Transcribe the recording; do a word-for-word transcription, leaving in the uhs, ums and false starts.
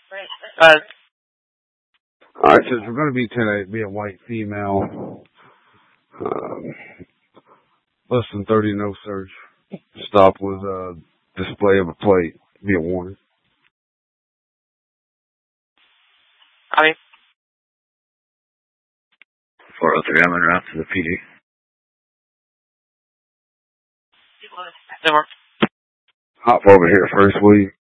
Uh, Alright, so we're going to be today, be a white female, um, less than thirty, no search. Stop with a display of a plate, be a warning. I mean, four oh three, I'm en route to the P D. Never. Hop over here first, will you?